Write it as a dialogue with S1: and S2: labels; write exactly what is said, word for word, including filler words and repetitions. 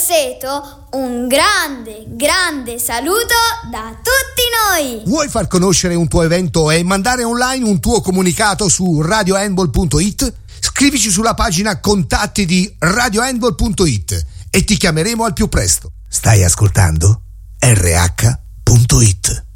S1: Grosseto, un grande, grande saluto da tutti noi!
S2: Vuoi far conoscere un tuo evento e mandare online un tuo comunicato su radio handball punto it? Scrivici sulla pagina contatti di radio handball punto it e ti chiameremo al più presto. Stai ascoltando R H punto it.